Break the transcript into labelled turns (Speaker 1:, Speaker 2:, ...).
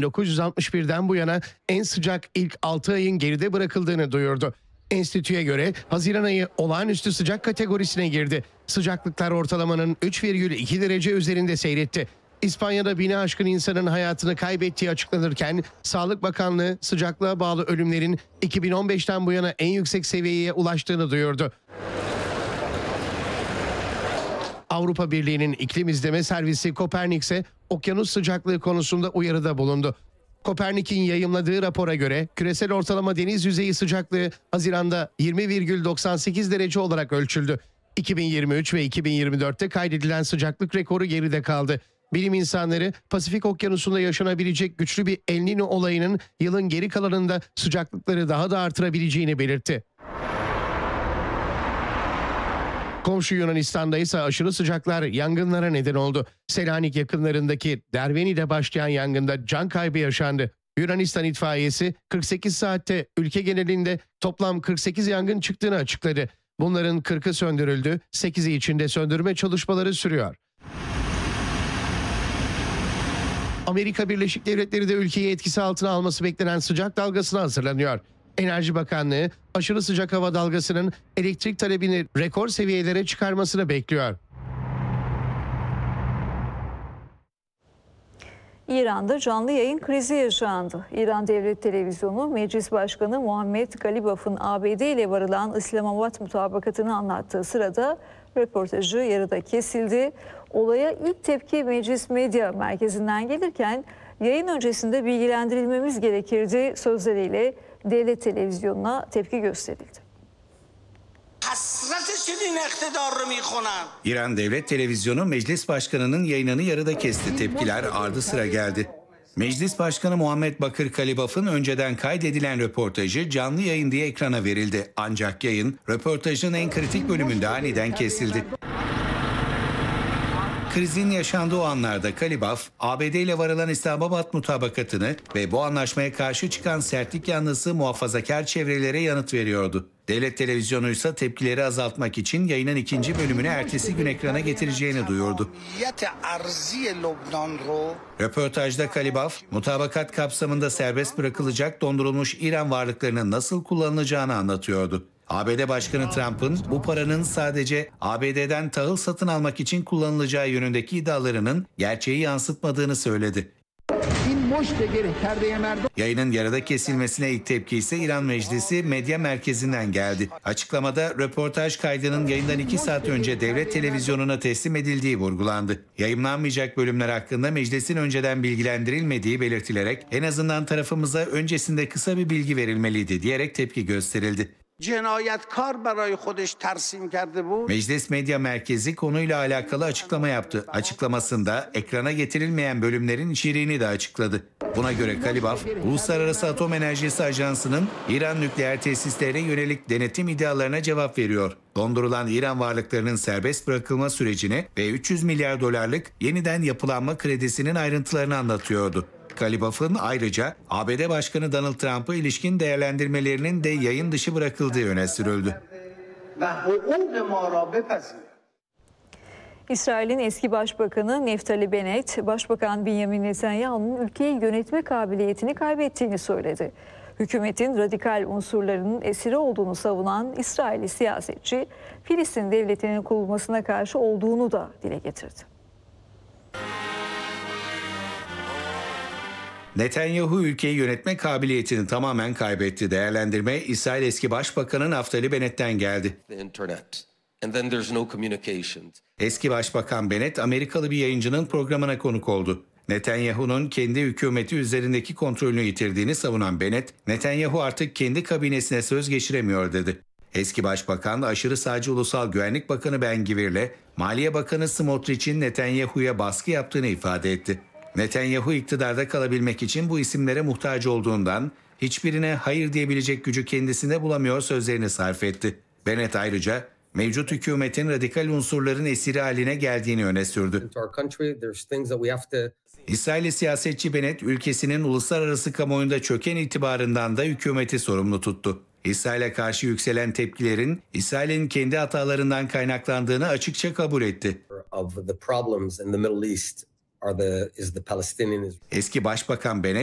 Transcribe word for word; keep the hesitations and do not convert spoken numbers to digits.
Speaker 1: bin dokuz yüz altmış birden bu yana en sıcak ilk altı ayın geride bırakıldığını duyurdu. Enstitüye göre Haziran ayı olağanüstü sıcak kategorisine girdi. Sıcaklıklar ortalamanın üç virgül iki derece üzerinde seyretti. İspanya'da bini aşkın insanın hayatını kaybettiği açıklanırken Sağlık Bakanlığı sıcaklığa bağlı ölümlerin iki bin on beşten bu yana en yüksek seviyeye ulaştığını duyurdu. Avrupa Birliği'nin iklim izleme servisi Kopernik ise okyanus sıcaklığı konusunda uyarıda bulundu. Kopernik'in yayımladığı rapora göre küresel ortalama deniz yüzeyi sıcaklığı Haziran'da yirmi virgül doksan sekiz derece olarak ölçüldü. iki bin yirmi üç ve iki bin yirmi dörtte kaydedilen sıcaklık rekoru geride kaldı. Bilim insanları Pasifik Okyanusu'nda yaşanabilecek güçlü bir El Niño olayının yılın geri kalanında sıcaklıkları daha da artırabileceğini belirtti. Komşu Yunanistan'da ise aşırı sıcaklar yangınlara neden oldu. Selanik yakınlarındaki Derveni'de başlayan yangında can kaybı yaşandı. Yunanistan itfaiyesi kırk sekiz saatte ülke genelinde toplam kırk sekiz yangın çıktığını açıkladı. Bunların kırkı söndürüldü, sekizi içinde söndürme çalışmaları sürüyor. Amerika Birleşik Devletleri de ülkeyi etkisi altına alması beklenen sıcak dalgasına hazırlanıyor. Enerji Bakanlığı aşırı sıcak hava dalgasının elektrik talebini rekor seviyelere çıkarmasını bekliyor.
Speaker 2: İran'da canlı yayın krizi yaşandı. İran Devlet Televizyonu Meclis Başkanı Muhammed Galibaf'ın A B D ile varılan İslamabad mutabakatını anlattığı sırada röportajı yarıda kesildi. Olaya ilk tepki Meclis Medya Merkezi'nden gelirken yayın öncesinde bilgilendirilmemiz gerekirdi sözleriyle Devlet Televizyonu'na tepki gösterildi.
Speaker 3: İran Devlet Televizyonu Meclis Başkanı'nın yayınını yarıda kesti. Tepkiler ardı sıra geldi. Meclis Başkanı Muhammed Bakır Kalibaf'ın önceden kaydedilen röportajı canlı yayın diye ekrana verildi. Ancak yayın röportajın en kritik bölümünde aniden kesildi. Krizin yaşandığı o anlarda Kalibaf, A B D ile varılan İslamabad mutabakatını ve bu anlaşmaya karşı çıkan sertlik yanlısı muhafazakar çevrelere yanıt veriyordu. Devlet televizyonu ise tepkileri azaltmak için yayının ikinci bölümünü ertesi gün ekrana getireceğini duyurdu. Röportajda Kalibaf, mutabakat kapsamında serbest bırakılacak dondurulmuş İran varlıklarının nasıl kullanılacağını anlatıyordu. A B D Başkanı Trump'ın bu paranın sadece A B D'den tahıl satın almak için kullanılacağı yönündeki iddialarının gerçeği yansıtmadığını söyledi. Yayının yarıda kesilmesine ilk tepki ise İran Meclisi Medya Merkezi'nden geldi. Açıklamada röportaj kaydının yayından iki saat önce devlet televizyonuna teslim edildiği vurgulandı. Yayımlanmayacak bölümler hakkında meclisin önceden bilgilendirilmediği belirtilerek en azından tarafımıza öncesinde kısa bir bilgi verilmeliydi diyerek tepki gösterildi. Meclis Medya Merkezi konuyla alakalı açıklama yaptı. Açıklamasında ekrana getirilmeyen bölümlerin içeriğini de açıkladı. Buna göre Kalibaf, Uluslararası Atom Enerjisi Ajansı'nın İran nükleer tesislerine yönelik denetim iddialarına cevap veriyor. Dondurulan İran varlıklarının serbest bırakılma sürecini ve üç yüz milyar dolarlık yeniden yapılanma kredisinin ayrıntılarını anlatıyordu. Kalibaf'ın ayrıca A B D Başkanı Donald Trump'a ilişkin değerlendirmelerinin de yayın dışı bırakıldığı öne sürüldü.
Speaker 2: İsrail'in eski başbakanı Naftali Bennett, Başbakan Benjamin Netanyahu'nun ülkeyi yönetme kabiliyetini kaybettiğini söyledi. Hükümetin radikal unsurlarının esiri olduğunu savunan İsrailli siyasetçi, Filistin devletinin kurulmasına karşı olduğunu da dile getirdi.
Speaker 3: Netanyahu ülkeyi yönetme kabiliyetini tamamen kaybetti. Değerlendirme İsrail eski başbakanı Naftali Bennett'ten geldi. Eski başbakan Bennett Amerikalı bir yayıncının programına konuk oldu. Netanyahu'nun kendi hükümeti üzerindeki kontrolünü yitirdiğini savunan Bennett, Netanyahu artık kendi kabinesine söz geçiremiyor dedi. Eski başbakan aşırı sağcı Ulusal Güvenlik Bakanı Ben Gvir'le Maliye Bakanı Smotrich'in Netanyahu'ya baskı yaptığını ifade etti. Netanyahu iktidarda kalabilmek için bu isimlere muhtaç olduğundan hiçbirine hayır diyebilecek gücü kendisinde bulamıyor sözlerini sarf etti. Bennett ayrıca mevcut hükümetin radikal unsurların esiri haline geldiğini öne sürdü. İsrailli siyasetçi Bennett ülkesinin uluslararası kamuoyunda çöken itibarından da hükümeti sorumlu tuttu. İsrail'e karşı yükselen tepkilerin İsrail'in kendi hatalarından kaynaklandığını açıkça kabul etti. Eski Başbakan Bennett